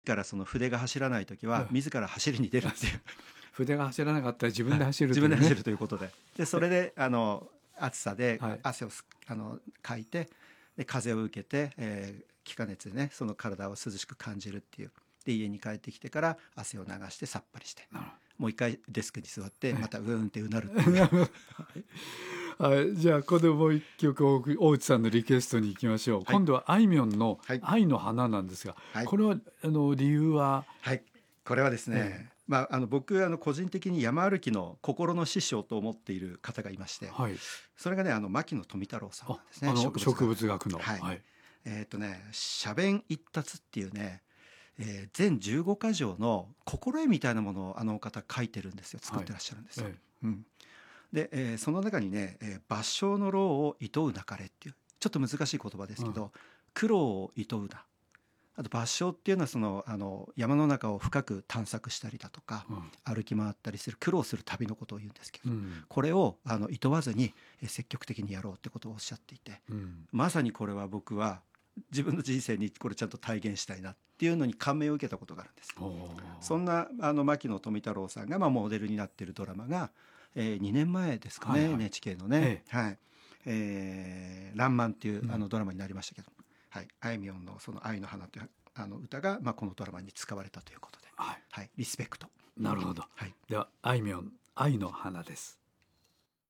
からその筆が走らない時は自ら走りに出るっていう、 筆が走らなかったら自分で走るというね、 自分で走るということで、それで暑さではい汗をかいて、で風を受けて、気化熱でねその体を涼しく感じるっていう。で家に帰ってきてから汗を流してさっぱりして、もう一回デスクに座ってまたうーんってうなるっていうはい、じゃあここでもう一曲大内さんのリクエストに行きましょう、 はい、 今度はあいみょんのはい愛の花なんですが、 はい、 これは理由は？ はい、これはですね、僕個人的に山歩きの心の師匠と思っている方がいまして、 はい、 それがね牧野富太郎さんなんですね。 植物学の、 はい、 はい、 写弁一達っていうね、全15箇条の心得みたいなものをお方書いてるんですよ、作ってらっしゃるんですよ、で、その中にね、抜笑の労を厭うなかれっていうちょっと難しい言葉ですけど、苦労を厭うな、あと抜笑っていうのは山の中を深く探索したりだとか、歩き回ったりする苦労する旅のことを言うんですけど、これを厭わずに積極的にやろうってことをおっしゃっていて、まさにこれは僕は自分の人生にこれちゃんと体現したいなっていうのに感銘を受けたことがあるんです。そんな牧野富太郎さんがモデルになっているドラマが、2年前ですかね、NHK のね、らんまんっていうドラマになりましたけど、あいみょんのその愛の花という歌が、このドラマに使われたということで、リスペクト。 なるほど、ではあいみょん愛の花です。